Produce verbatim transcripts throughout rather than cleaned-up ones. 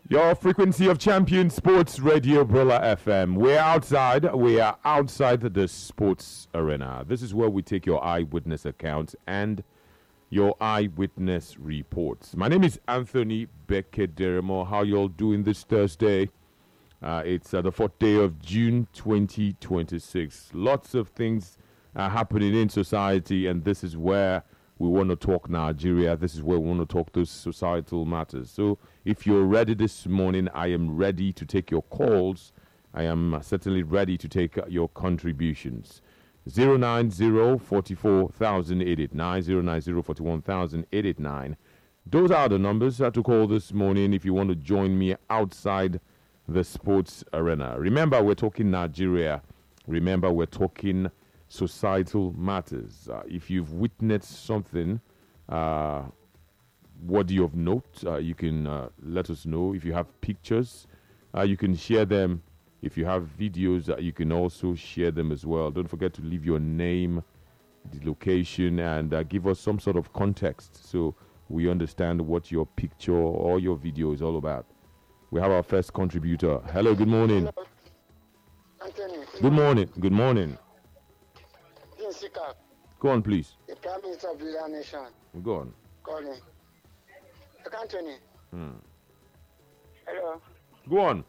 Your frequency of champion sports radio, Brilla F M. We're outside. We are outside the sports arena. This is where we take your eyewitness accounts and your eyewitness reports. My name is Anthony Bekederemo. How you all doing this Thursday? Uh, it's uh, the fourth day of June twenty twenty-six. Lots of things are happening in society, and this is where we want to talk Nigeria. This is where we want to talk those societal matters. So if you're ready this morning, I am ready to take your calls. I am uh, certainly ready to take uh, your contributions. zero nine zero, four four thousand eight eight nine, zero nine zero, four one thousand eight eight nine. Those are the numbers uh, to call this morning if you want to join me outside the sports arena. Remember, we're talking Nigeria. Remember, we're talking societal matters. Uh, if you've witnessed something uh, worthy of note, uh, you can uh, let us know. If you have pictures, uh, you can share them. If you have videos, uh, you can also share them as well. Don't forget to leave your name, the location, and uh, give us some sort of context so we understand what your picture or your video is all about. We have our first contributor. Hello, good morning. Hello. Anthony. Good morning. Good morning. Go on, please. The Prime Minister of the Nation. Go on. Calling. Anthony. Hmm. Hello. Go on.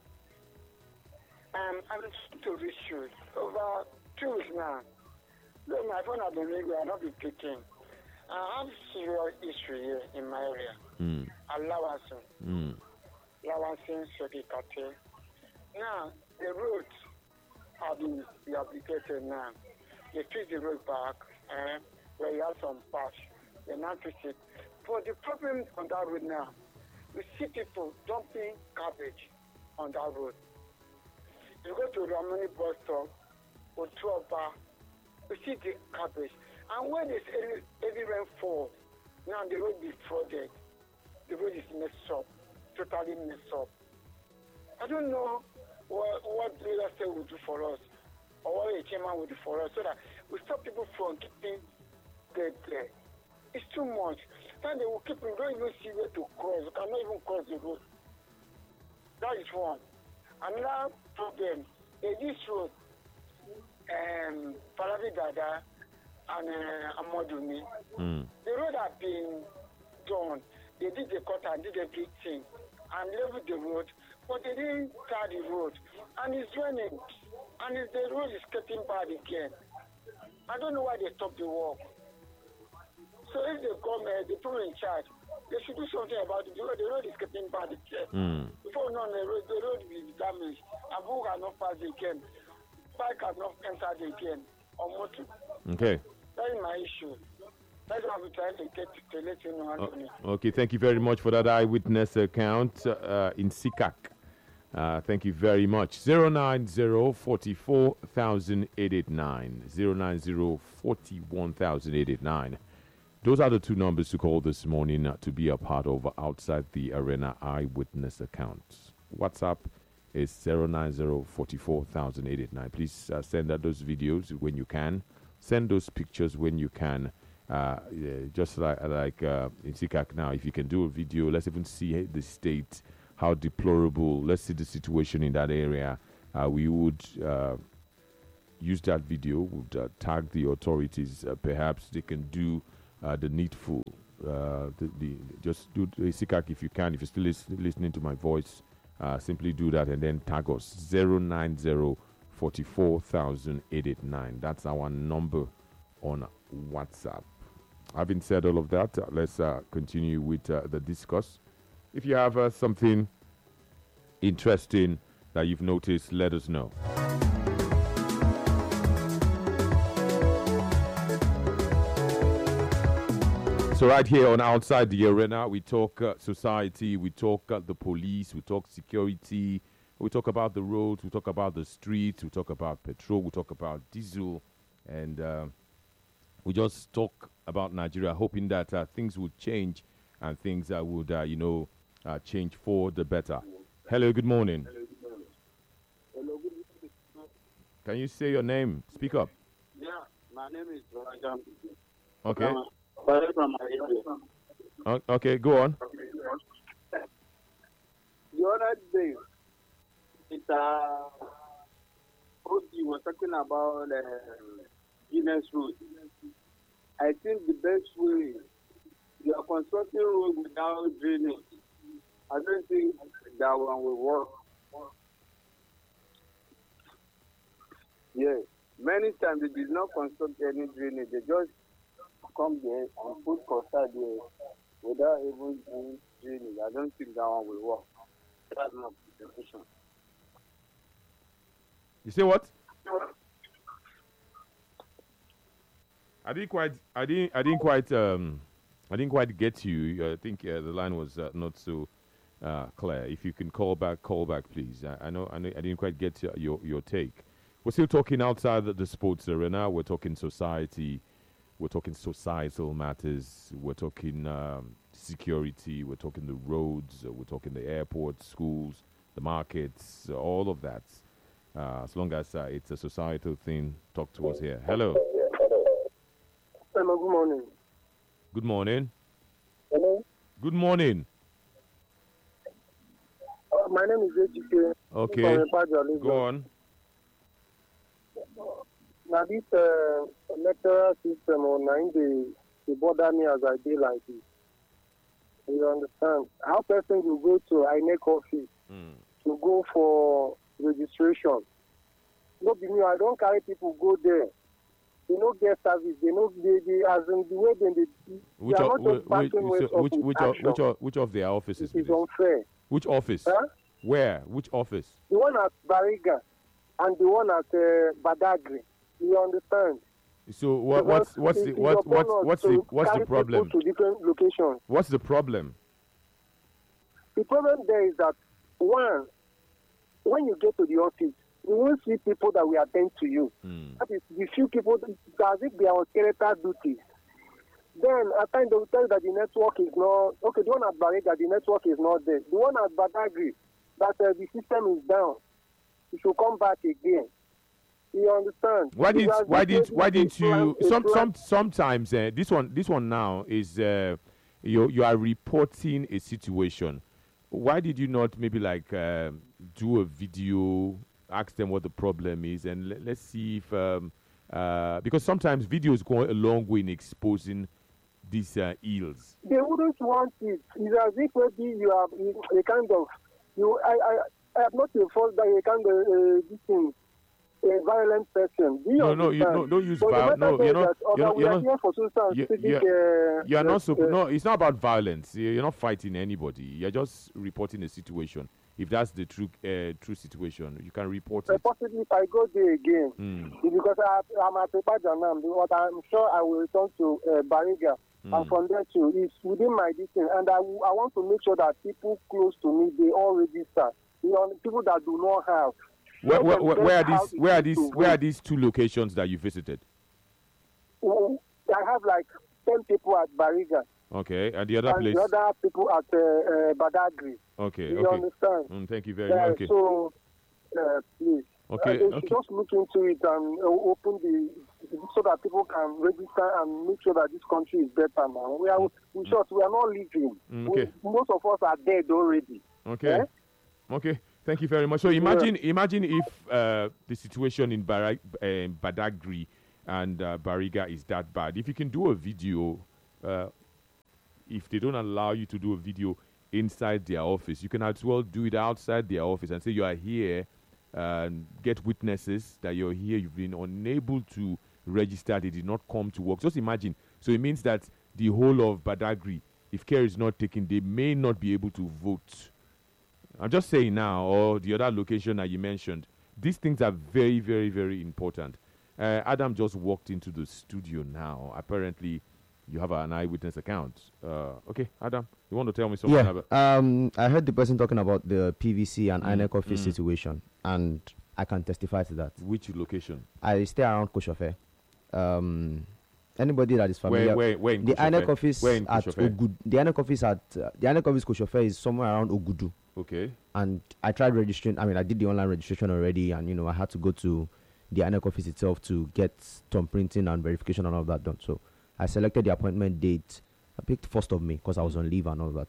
Um, I'm trying to reach you over two weeks now. Look, my phone has been ringing. I've not been picking. I have serious issue here in my area. Hmm. Alawasun. Hmm. Alawasun, Sokikate. Now, the roads have been rehabilitated now. They treat the road back, eh, where you have some patch. They now treat it. But the problem on that road now, we see people dumping garbage on that road. You go to Ramoni bus stop or Tuoba, you see the garbage. And when there's heavy, heavy rainfall, now the road is flooded. The road is messed up, totally messed up. I don't know what, what the leader state will do for us, or what the chairman will do for us, so that we stop people from keeping dead there. It's too much. Then they will keep, you don't even see where to cross. You cannot even cross the road. That is one. Another problem is this road, um, Falavi Dada and uh, Amadumi. Hmm. The road has been done. They did the cut and did everything and leveled the road, but they didn't tar the road. And it's raining. And if the road is getting bad again. I don't know why they stop the work. So if they come, uh, the people in charge, they should do something about it. The road, the road is getting bad again. Mm. Before no, the road, the road will be damaged. A book cannot pass again. Bike cannot enter again. Or motor. Okay. That is my issue. That's what I'm trying to get to let you know, Anthony. Uh, okay, thank you very much for that eyewitness account uh, in Sikak. Uh, thank you very much. zero nine zero, four four thousand eight eight nine. zero nine zero, four one thousand eight eight nine. Those are the two numbers to call this morning uh, to be a part of Outside the Arena eyewitness accounts. WhatsApp is zero nine zero, four four thousand eight eight nine. Please uh, send out those videos when you can. Send those pictures when you can. Uh, yeah, just like, like uh, in Sikak now, if you can do a video, let's even see the state, how deplorable. Let's see the situation in that area. Uh, we would uh, use that video, would uh, tag the authorities. Uh, perhaps they can do uh, the needful. Uh, the, the, just do uh, Sikak if you can. If you're still lis- listening to my voice, uh, simply do that and then tag us zero nine zero, four four thousand eight eight nine. That's our number on WhatsApp. Having said all of that, uh, let's uh, continue with uh, the discourse. If you have uh, something interesting that you've noticed, let us know. So right here on Outside the Arena, we talk uh, society, we talk uh, the police, we talk security, we talk about the roads, we talk about the streets, we talk about petrol, we talk about diesel, and uh, we just talk about Nigeria, hoping that uh, things would change and things uh, would, uh, you know, uh, change for the better. Hello, good morning. Hello, good morning. Can you say your name? Speak up. Yeah, my name is Rajam. Okay. From O- okay, go on. The other that day, it, uh, O D was talking about uh, Guinness Road. I think the best way, you are constructing road without drainage. I don't think that one will work. Yes. Many times they did not construct any drainage. They just come there and put custard there without even doing drainage. I don't think that one will work. That's not the solution. You say what? I didn't quite. I didn't. I didn't quite. Um, I didn't quite get you. I think uh, the line was uh, not so uh, clear. If you can call back, call back, please. I, I know. I know. I didn't quite get your your, your take. We're still talking outside the, the sports arena. We're talking society. We're talking societal matters. We're talking um, security. We're talking the roads. Uh, we're talking the airports, schools, the markets, uh, all of that. Uh, as long as uh, it's a societal thing, talk to us here. Hello. Hello, good morning. Good morning. Hello. Good morning. Uh, my name is A G K. Okay. Go on. Now this uh, electoral system online, they, they bother me as I do like this. You understand? How person will go to I N E C office Mm. to go for registration. No, be me. I don't carry people go there. They don't get service. They know they, they as in the way they, they, Which they are of, not just which, backing which, ways so up which, with which, of, action. which, of, which of their offices? It is please? unfair. Which office? Huh? Where? Which office? The one at Bariga and the one at uh, Badagry. You understand? So what, what's what's the what, what's what's the what's the problem? To different locations. What's the problem? The problem there is that one, when you get to the office, you won't see people that will attend to you. Mm. That is the few people that as if they are on skeletal duties. Then at times they will tell you that the network is not okay. The one at Bariga, the network is not there. The one at Badagry, that uh, the system is down. You should come back again. You understand? Why didn't Because why they didn't say why it's a didn't you plan- a some plan- some sometimes uh, this one this one now is uh, you you are reporting a situation. Why did you not maybe like um do a video, ask them what the problem is, and le- let's see if um, uh, because sometimes videos go a long way in exposing these uh, ills. They wouldn't want it. It's as if maybe you are a kind of you. I I, I have not enforced that a kind of uh, this thing. A violent person. Do you No, no, you understand? no, don't use But the violence. matter No, there you're is not. that, okay, You're not. we You're are not. here for social You- civic, you're- uh, You're not. uh, Supp- uh, no, it's not about violence. You- You're not fighting anybody. You're just reporting a situation. If that's the true uh, true situation, you can report uh, it. possibly if I go there again, Mm. because I, I'm at Ibadan, but I'm sure I will return to uh, Bariga, Mm. and from there too, it's within my distance, and I, w- I want to make sure that people close to me, they all register. You know, people that do not have. Where, Let where, them where, tell where are how these? it Where are is these? to Where are vote. these two locations that you visited? Mm, I have like ten people at Bariga, Okay, and the other and place. the other people at uh, uh, Badagry. Okay, You okay. understand? Mm, thank you very Uh, much. Okay, So, uh, please. okay, Uh, they should okay. just look into it and uh, open the so that people can register and make sure that this country is better now. We are, in short, we are not living. Mm, okay. We, most of us are dead already. Okay. Eh? Okay. Thank you very much. So imagine, imagine if uh, the situation in Bara- uh, Badagry and uh, Bariga is that bad. If you can do a video, uh, if they don't allow you to do a video inside their office, you can as well do it outside their office and say you are here, and get witnesses that you're here. You've been unable to register. They did not come to work. Just imagine. So it means that the whole of Badagry, if care is not taken, they may not be able to vote. I'm just saying now, or the other location that you mentioned, these things are very, very, very important. Uh, Adam just walked into the studio now. Apparently, you have an eyewitness account. Uh, okay, Adam, you want to tell me something Yeah, about? um, I heard the person talking about the P V C and Mm, I N E C office mm. situation, and I can testify to that. Which location? I stay around Koshofe. Um, anybody that is familiar, Where, where, where in the I N E C Koshofe? office Where in at Koshofe? Ogudu. The I N E C office at uh, the I N E C office Koshofe is somewhere around Ogudu. Okay. And I tried registering. I mean, I did the online registration already, and you know, I had to go to the I N E C office itself to get thumb printing and verification and all of that done. So I selected the appointment date. I picked first of May because I was on leave and all of that. So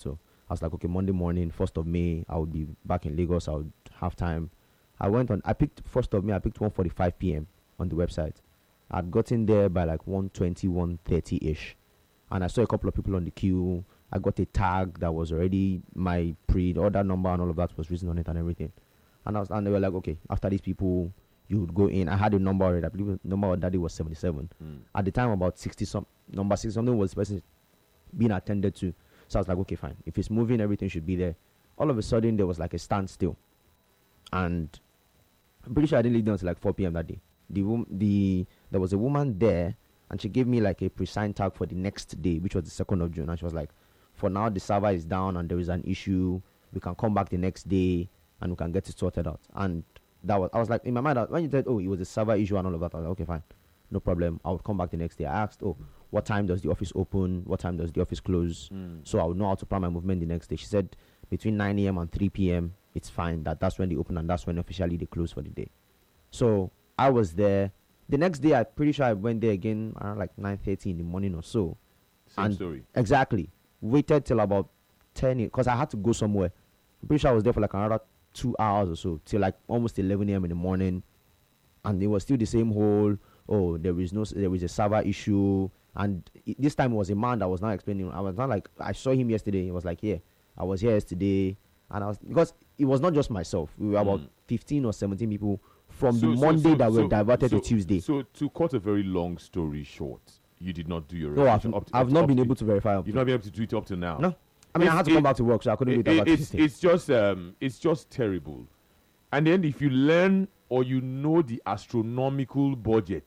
I was like, okay, Monday morning, first of May, I would be back in Lagos. I would have time. I went on, I picked first of May, I picked one forty-five p.m. on the website. I'd gotten there by like one twenty, one thirty-ish. And I saw a couple of people on the queue. I got a tag that was already my pre-order number and all of that was written on it and everything. And I was, and they were like, okay, after these people, you would go in. I had a number already. I believe the number of that day was seventy-seven. Mm. At the time, about sixty some, number sixty something was the person being attended to. So I was like, okay, fine. If it's moving, everything should be there. All of a sudden, there was like a standstill. And I'm pretty sure I didn't leave there until like four p.m. that day. The, wom- the There was a woman there, and she gave me like a pre-signed tag for the next day, which was the second of June. And she was like, for now, the server is down and there is an issue. We can come back the next day and we can get it sorted out. And that was, I was like, in my mind, when you said, oh, it was a server issue and all of that, I was like, okay, fine. No problem. I would come back the next day. I asked, oh, what time does the office open? What time does the office close? Mm. So I would know how to plan my movement the next day. She said between nine a.m. and three p.m., it's fine. That that's when they open and that's when officially they close for the day. So I was there. The next day, I'm pretty sure I went there again around like nine thirty in the morning or so. Same and story. Exactly. Waited till about ten because I had to go somewhere. I'm pretty sure I was there for like another two hours or so till like almost eleven a.m. in the morning. And it was still the same whole, oh, there is no, there is a server issue. And it, this time it was a man that was not explaining. I was not like, I saw him yesterday. He was like, yeah, I was here yesterday. And I was, because it was not just myself. We were mm. about fifteen or seventeen people from so, the so, Monday so, that so, were diverted so, to Tuesday. So to cut a very long story short, you did not do your No, I've, up to, I've up not up been to, able to verify. You've not been able to do it up to now. No. I mean, it's, I had to it, come back to work, so I couldn't it, do it about it's, it's just um, it's just terrible. And then if you learn or you know the astronomical budget,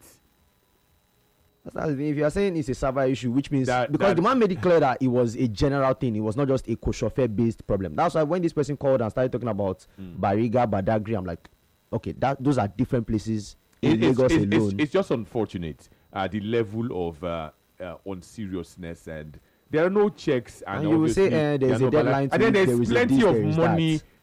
That's the thing. If you are saying it's a server issue, which means That- because that- the man made it clear that it was a general thing, it was not just a Koshofe based problem. That's why when this person called and started talking about Mm. Bariga, Badagry, I'm like, okay, that those are different places in It- it's, Lagos it's, it's, alone. it's just unfortunate uh, the level of uh, uh, unseriousness, and there are no checks. And, And you will say, obviously eh, there there's are a no balance. deadline to and then it, there's there is a plenty this, of there is money that.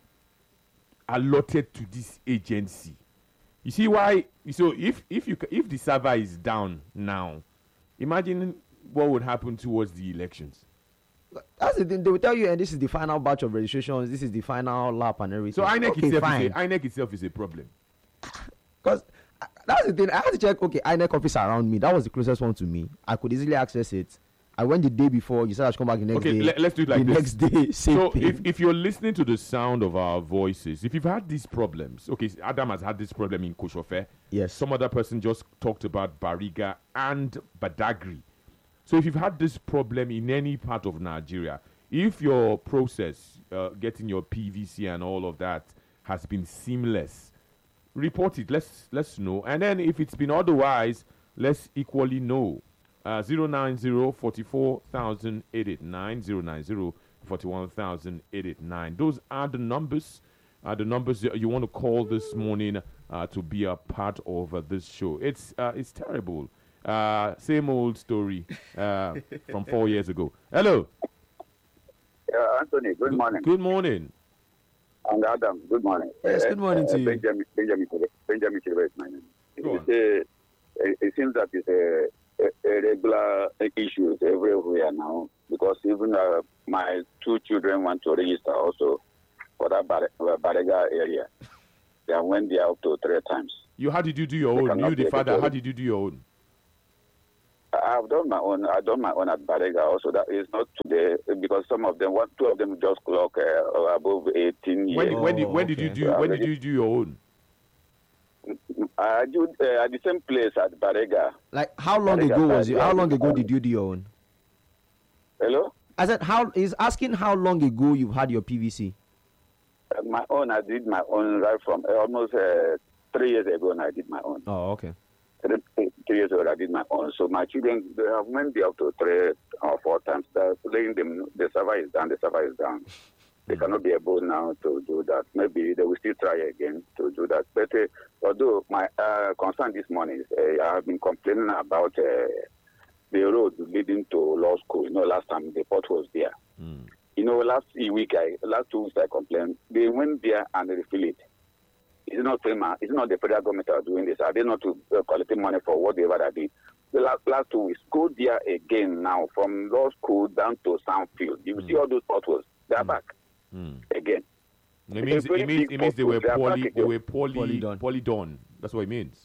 allotted to this agency. You see why? So if if you ca- if the server is down now, imagine what would happen towards the elections. That's the thing. They will tell you, and this is the final batch of registrations. This is the final lap and everything. So I N E C okay, itself, fine. is a, I N E C itself is a problem. Because that's the thing. I had to check, okay, I N E C office around me. That was the closest one to me. I could easily access it. I went the day before. You said I should come back the next Okay, day. le- let's do it like the this. next day, same So thing. if, if you're listening to the sound of our voices, if you've had these problems, okay, Adam has had this problem in Koshofe. Yes. Some other person just talked about Bariga and Badagry. So if you've had this problem in any part of Nigeria, if your process, uh, getting your P V C and all of that has been seamless, report it. Let's let's know. And then if it's been otherwise, let's equally know. Uh, zero nine zero forty-four thousand eight eight nine zero nine zero forty-one thousand eight eight nine. Those are the numbers. Uh, the numbers that you want to call this morning uh, to be a part of uh, this show. It's uh, it's terrible. Uh, same old story uh, from four years ago. Hello. Yeah, Anthony, good morning. Good morning. And Adam, good morning. Yes, good morning to you. Benjamin, Benjamin, Benjamin Chilwell is my name. Go on. It's a, it, it seems that it's a, a, a regular issue everywhere now because even uh, my two children want to register also for that Bar- Barega area. They went there up to three times. You, how did you do your They own? cannot You, the be father, able how to- did you do your own? I've done my own. I've done my own at Barega also. That is not today because some of them, one, two of them just clock uh, above eighteen years. When, did- when, did, when did you okay. do? When did you do your own? I do uh, at the same place at Barega. Like, how long Barega ago was side, it? How yeah. long ago did you do your own? Hello? I said, how is asking how long ago you've had your P V C? Uh, my own, I did my own right from uh, almost uh, three years ago, and I did my own. Oh, okay. Three, three years ago, I did my own. So my children, they have went there up to three or four times. They're playing them, the server is down, the server is down. They cannot be able now to do that. Maybe they will still try again to do that. But uh, although my uh, concern this morning is uh, I have been complaining about uh, the road leading to law school. You know, last time the port was there. Mm. You know, last week, I, last two weeks I complained. They went there and they refill it. It's not FEMA. It's not the federal government that are doing this. Are they not to, uh, collecting money for whatever they did? The last, last two weeks, go there again now from law school down to Soundfield. You will see all those potholes. They are Mm. back Mm. again. It means, a very it means, big it means they were purpose. They are poorly, back they again. were poorly, Poorly poorly done. done. That's what it means.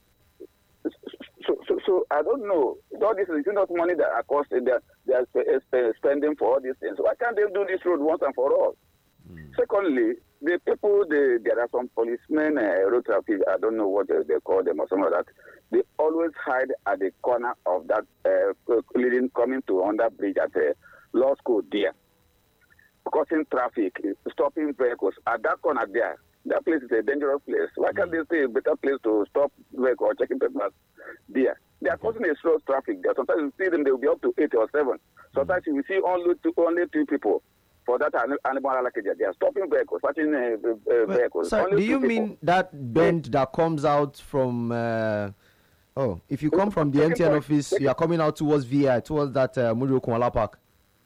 So, so, so I don't know. All this is not money that are costing. They are, they are sp- sp- spending for all these things. Why can't they do this road once and for all? Mm. Secondly, the people, they, there are some policemen, uh, road traffic, I don't know what they, they call them or something like that. They always hide at the corner of that uh, leading coming to under bridge at uh, Law School there, causing traffic, stopping vehicles. At that corner there, that place is a dangerous place. Why can't they say a better place to stop vehicle or checking papers there? They are causing a slow traffic there. Sometimes you see them, they will be up to eight or seven. Sometimes you will see only two, only two people. For that ani- animal package, they are stopping vehicles, searching uh, uh, Well, vehicles. sir, Only do two you people. mean that bend that comes out from? Uh, oh, if you come from the Second M T N point. office, Second- you are coming out towards V I, towards that uh, Mujo Kumala Park.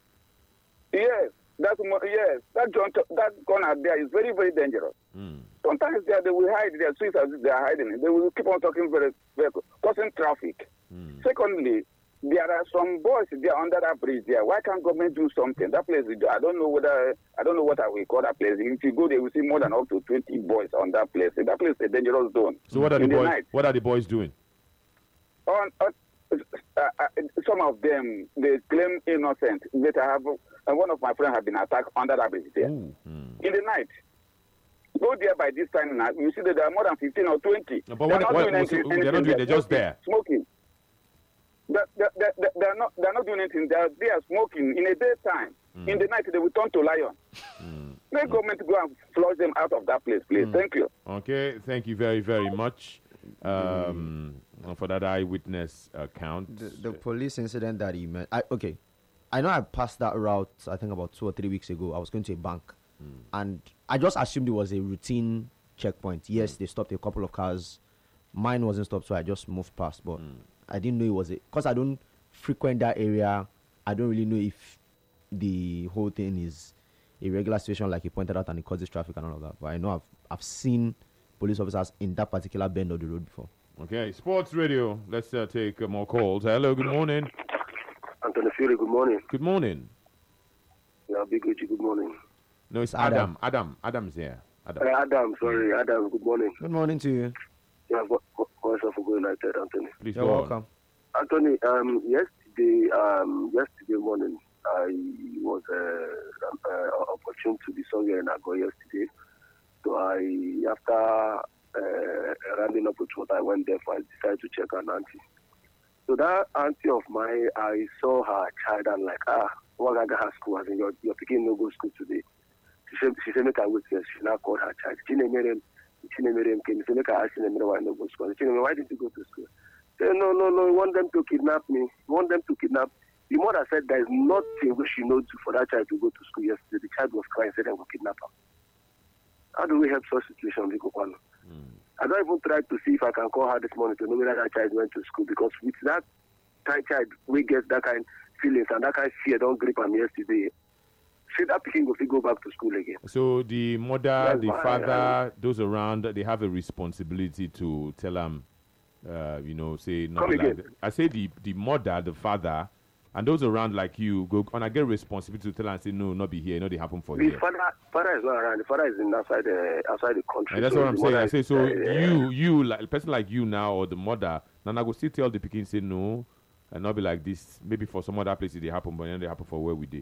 Yes, that's mo- yes. That joint, that corner there is very, very dangerous. Mm. Sometimes they, they will hide their streets as they are hiding it. They will keep on talking very vehicles, causing traffic. Mm. Secondly, there are some boys there under that bridge there. Why can't government do something? That place, is- I don't know whether, I don't know what I will call that place. If you go there, you will see more than up to twenty boys on that place. That place is a dangerous zone. So what are the In the boys? night. What are the boys doing? On, on, uh, uh, some of them, they claim innocent. But I have, uh, one of my friends have been attacked under that bridge there. Ooh. Mm. In the night. Go there by this time now. You see that there are more than fifteen or twenty. But They're what- not what- doing so anything. they're not anything. doing- they're just smoking, there. Smoking. They're, they're, they're, they're, not, they're not doing anything. They're, they are smoking in the daytime. Mm. In the night, they will turn to lion. Mm. Let government go and flush them out of that place, please. Thank you. Okay, thank you very, very much um, for that eyewitness account. The, the police incident that he meant. I, okay, I know I passed that route. I think about two or three weeks ago. I was going to a bank, and I just assumed it was a routine checkpoint. Yes, they stopped a couple of cars. Mine wasn't stopped, so I just moved past. But I didn't know it was a because I don't frequent that area. I don't really know if the whole thing is a regular situation, like you pointed out, and it causes traffic and all of that. But I know I've I've seen police officers in that particular bend of the road before. Okay, Sports Radio. Let's uh, take uh, more calls. Hello, good morning. Anthony Fury, good morning. Good morning. Yeah, Big Uchi, good morning. No, it's It's Adam. Adam. Adam. Adam's here. Adam. Uh, Adam, sorry, Adam, good morning. Good morning to you. Yeah, vo- vo- voice of Go United, Anthony. Please You're go on. welcome. Anthony, um, yesterday, um, yesterday morning, I was uh, um, uh, opportune to be somewhere in Ago yesterday. So I, after uh, rounding up with what I went there for, I decided to check an auntie. So that auntie of mine, I saw her child and like, ah, what I got her school, as in your, your picking no go school today. She said, she said, make a witness. She now called her child. She named him. She named him. Came. She said, make her ask him why no go to school. She named him, why did you go to school? She said, no, no, no. We want them to kidnap me. We want them to kidnap. The mother said there is nothing which she knows for that child to go to school yesterday. The child was crying, said they will kidnap her. How do we help such situation, Biko Kwano? Mm. I don't even try to see if I can call her this morning to know whether that child went to school, because with that kind child, we get that kind feelings and that kind fear don't grip on yesterday. See that picking go go back to school again. So the mother, That's the why, father, those around, they have a responsibility to tell them, uh, you know, say not Come like again. that. I say the the mother, the father, and those around like you go and I get responsibility to tell and say no, not be here, not they happen for The you. father, father is not around. The father is in outside the outside the country. And that's So what I'm the saying. mother I is, say so. uh, You, you, like a person like you now, or the mother, Nana go still tell the pikin say no, and not be like this. Maybe for some other places they happen, but then they happen for where we did.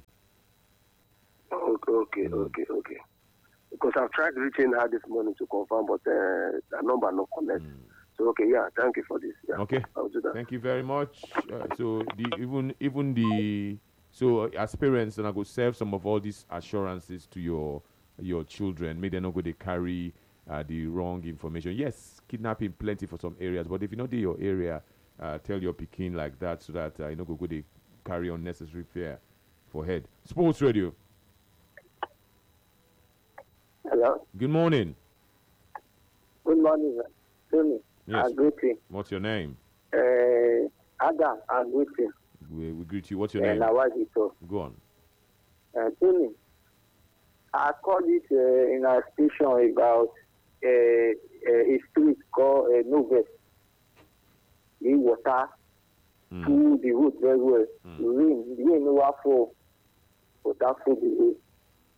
Okay, okay, okay, okay. Because I've tried reaching her this morning to confirm, but uh, the number no connect. So okay, yeah, thank you for this. Yeah, Okay. I'll do that. Thank you very much. Uh, so the even even the so uh, as parents, and I go serve some of all these assurances to your your children. May they not go they carry uh, the wrong information. Yes, kidnapping plenty for some areas, but if you know the your area, uh, tell your pikin like that so that uh, you know go go they carry unnecessary fear for head. Sports Radio. Hello. Good morning. Good morning, sir. Tony. Yes. I'm greeting. What's your name? Uh, Adam, I'm greeting. We, we greet you. What's your And name? Nawazito. Go on. Uh, Tony, I called it uh, in a station about uh, uh, a street called uh, Noves. In water Mm. through the road very well. Mm. The rain, the rain never fall. Water full the road.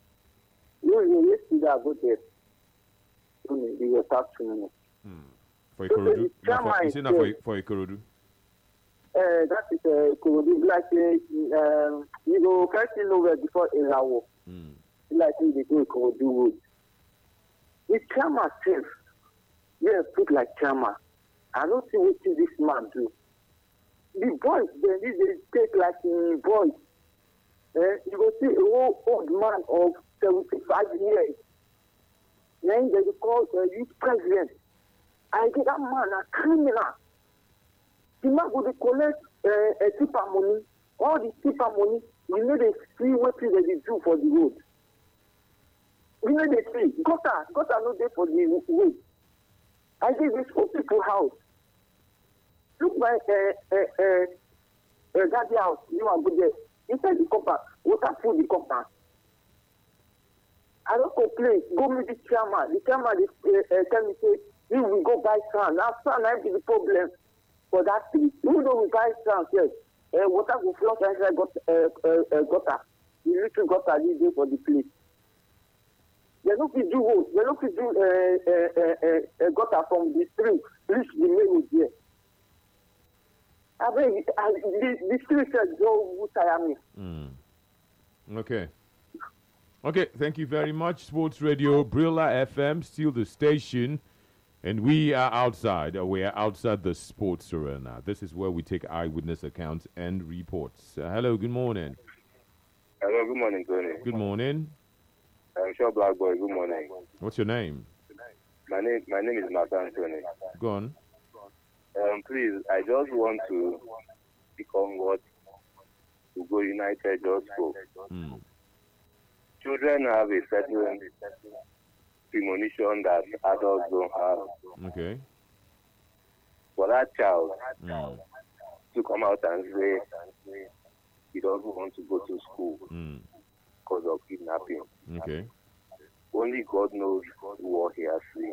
No, no, yesterday I go there. No, they were start swimming. Hmm. For So Ikorodu? the No, chairman for, you is say not for, there. for Ikorodu? Uh, that is uh, Ikorodu, like uh, um, you go first thing over before Elawo. Hmm. Like they go Ikorodu road. The chairman safe. Yeah, put like chairman. I don't see what this man do. The boys, they need to take like uh, boys. Eh, you go see a old, old man of seventy-five years. Then they call the youth president. I get that man a criminal. The man go to collect uh, a tipper money. All the tipper money, you know they see what they do for the road. You know they see. Gutter, gutter no there for the road. I give this for people house. Look my uh, uh, uh, uh, daddy house, you are good there. Inside the copper, water full the copper. I don't complain. Go meet the chairman. The chairman is, uh, uh, tell me, say, we will go buy sand. Now, sand might be the problem for that street. Even though we buy sand, yes, uh, water will flush inside got, uh, uh, uh, gutter. The little gutter is there for the place. They don't fit do road. They don't fit do uh, uh, uh, uh, gutter from the street reach the main road there. I mean, I, the, the street says go tire me. Mm. Okay. Okay, thank you very much. Sports Radio, Brilla F M, still the station. And we are outside. Uh, we are outside the sports arena. This is where we take eyewitness accounts and reports. Uh, hello, good morning. Hello, good morning, Tony. Good morning. I'm sure Black Boy, good morning. What's your name? My name my name is Martin Tony. Go on. Um, please, I just want to become what Ugo United just spoke. Mm. Children have a certain premonition that adults don't have. Okay. For that child Mm. to come out and say he doesn't want to go to school Mm. because of kidnapping, Okay. only God knows what he has seen.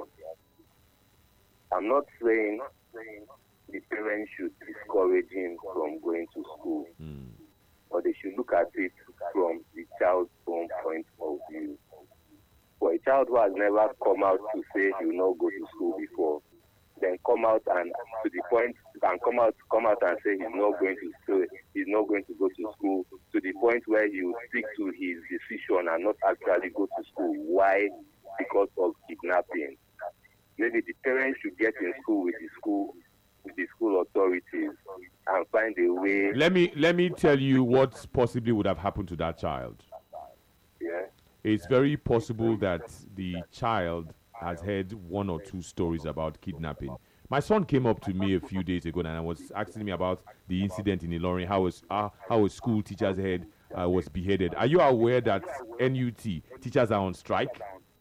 I'm not saying the parents should discourage him from going to school, Mm. but they should look at it from the child's own point of view. For a child who has never come out to say he will not go to school before, then come out and to the point and come out come out and say he's not going to school, he's not going to go to school to the point where he will stick to his decision and not actually go to school. Why? Because of kidnapping. Maybe the parents should get in school with the school with the school authorities and find a way. Let me let me tell you what possibly would have happened to that child. Yeah. It's very possible that the child has heard one or two stories about kidnapping. My son came up to me a few days ago and was asking me about the incident in Ilorin, how a, uh, how a school teacher's head uh, was beheaded. Are you aware that N U T teachers are on strike?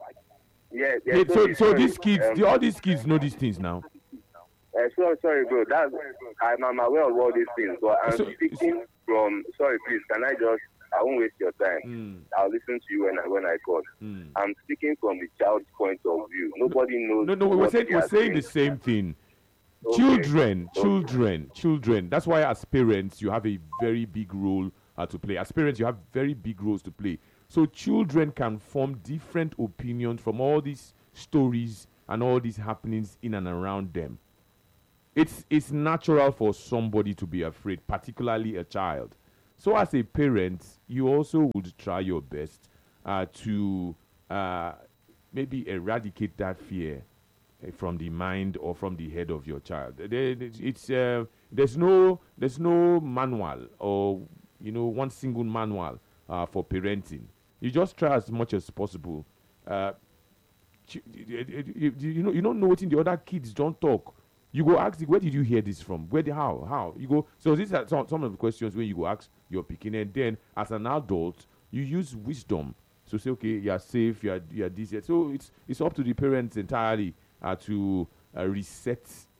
Yeah. yeah Hey, so, the so story, these kids, um, the, all these kids know these things now. Uh, sorry, sorry, bro. That's, I'm, I'm aware of all these things, but I'm So- speaking from. Sorry, please. Can I just? I won't waste your time. Mm. I'll listen to you when I when I call. Mm. I'm speaking from the child's point of view. Nobody knows. No, no, we're what saying, he we're has saying the seen. same thing. Okay. Children, Okay. children, children. That's why as parents, you have a very big role uh, to play. As parents, you have very big roles to play. So children can form different opinions from all these stories and all these happenings in and around them. It's it's natural for somebody to be afraid, particularly a child. So as a parent, you also would try your best uh, to uh, maybe eradicate that fear uh, from the mind or from the head of your child. There- It's uh, there's no there's no manual or you know one single manual uh, for parenting. You just try as much as possible. Uh, ch- you, you, you know you don't know what in the other kids don't talk. You go ask, where did you hear this from? Where, the, how, how? You go. So these are some, some of the questions where you go ask your picking, and then as an adult, you use wisdom. So say, okay, you are safe, you are, you are this. So it's it's up to the parents entirely uh, to uh, reset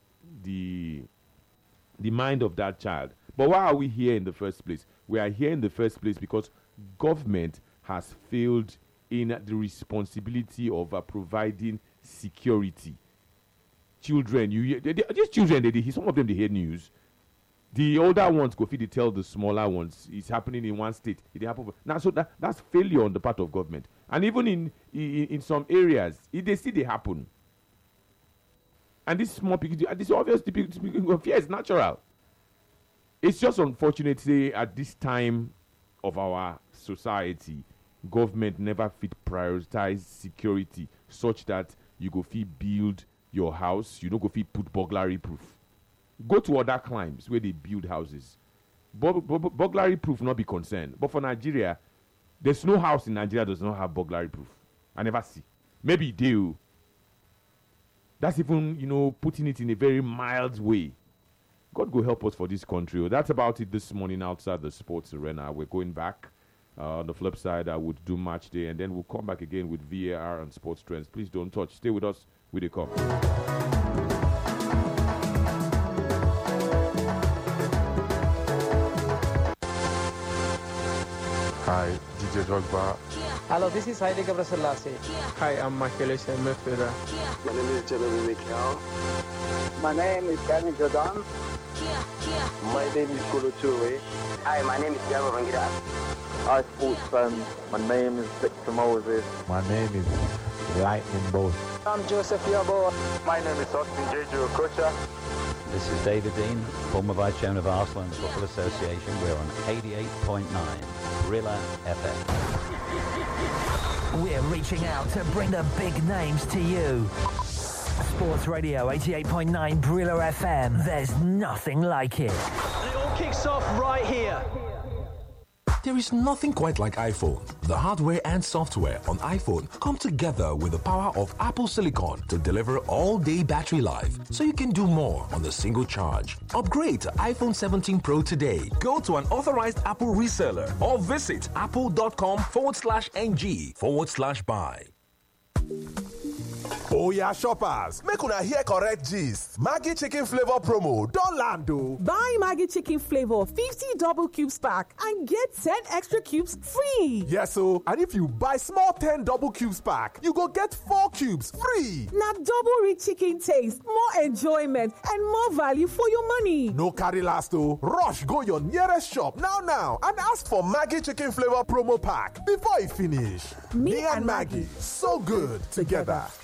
the the mind of that child. But why are we here in the first place? We are here in the first place because government has failed in the responsibility of uh, providing security. Children, you hear, they, they, these children, they, they, some of them they hear news. The older ones go feed the tell the smaller ones. It's happening in one state. It happen now. So that, that's failure on the part of government. And even in in, in some areas, it, they see they happen. And this small people, this obvious people, fear is natural. It's just unfortunate, say, at this time of our society, government never fit prioritize security such that you go fit build your house, you know, go fit put burglary proof. Go to other climes where they build houses. Bur- bur- burglary proof not be concerned. But for Nigeria, there's no house in Nigeria that does not have burglary proof. I never see. Maybe they do. That's even, you know, putting it in a very mild way. God go help us for this country. That's about it this morning outside the sports arena. We're going back. Uh, on the flip side, I would do match day, and then we'll come back again with V A R and sports trends. Please don't touch. Stay with us. We dey come. Hi, D J Drogba. Hello, this is Heidi Gabrasalasi. Hi, I'm Michael Midfielder. My name is Jeremy Mikel. My name is Danny Jordan. My name is Kolo Toure. Hi, my name is Diego Rangida. Hi, sports fans. My name is Victor Moses. My name is Lightning Bolt. I'm Joseph Yobo. My name is Austin Jeju Okocha. This is David Dean, former Vice Chairman of Arsenal and the Football Association. We're on eighty-eight point nine Brilla F M. We're reaching out to bring the big names to you. Sports Radio eighty-eight point nine Brilla F M. There's nothing like it. And it all kicks off right here. There is nothing quite like iPhone. The hardware and software on iPhone come together with the power of Apple Silicon to deliver all-day battery life, so you can do more on a single charge. Upgrade to iPhone seventeen Pro today. Go to an authorized Apple reseller or visit apple.com forward slash ng forward slash buy. Oh yeah, shoppers, make una hear correct gist. Maggi chicken flavor promo don land o. Buy Maggi chicken flavor fifty double cubes pack and get ten extra cubes free. Yes o, and if you buy small ten double cubes pack, you go get four cubes free. Na double rich chicken taste, more enjoyment and more value for your money. No carry last o. Rush go your nearest shop now now and ask for Maggi chicken flavor promo pack before e finish. Me, Me and, and Maggi, so good together.